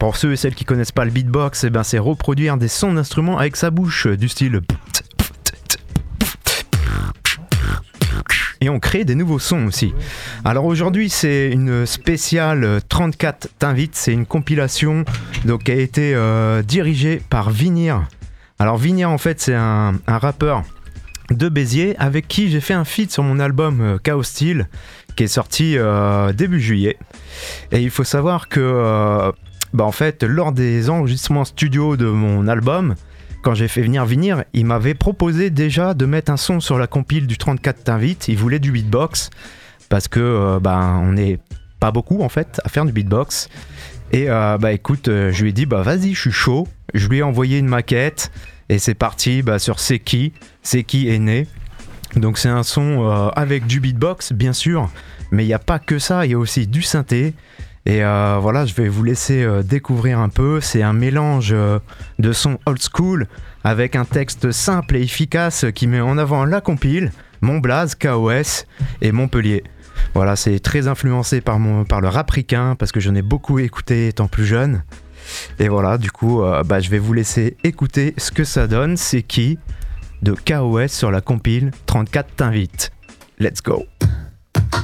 Pour ceux et celles qui connaissent pas le beatbox, eh ben, c'est reproduire des sons d'instruments avec sa bouche, du style... Et on crée des nouveaux sons aussi. Alors aujourd'hui, c'est une spéciale 34 t'invite, c'est une compilation donc, qui a été dirigée par Vinir. Alors Vinir, en fait, c'est un rappeur de Béziers avec qui j'ai fait un feat sur mon album Chaos Style qui est sorti début juillet. Et il faut savoir que en fait, lors des enregistrements studio de mon album, quand j'ai fait venir Vinir, il m'avait proposé déjà de mettre un son sur la compile du 34 t'invite. Il voulait du beatbox parce que on n'est pas beaucoup en fait à faire du beatbox. Et écoute, je lui ai dit vas-y, je suis chaud. Je lui ai envoyé une maquette et c'est parti sur C'est qui est né. Donc c'est un son avec du beatbox bien sûr, mais il n'y a pas que ça, il y a aussi du synthé. Et voilà, je vais vous laisser découvrir un peu. C'est un mélange de sons old school avec un texte simple et efficace qui met en avant la compile, mon blaze, KOS et Montpellier. Voilà, c'est très influencé par le rap ricain parce que j'en ai beaucoup écouté étant plus jeune. Et voilà, du coup, je vais vous laisser écouter ce que ça donne. C'est qui de KOS sur la compile 34 t'invite. Let's go.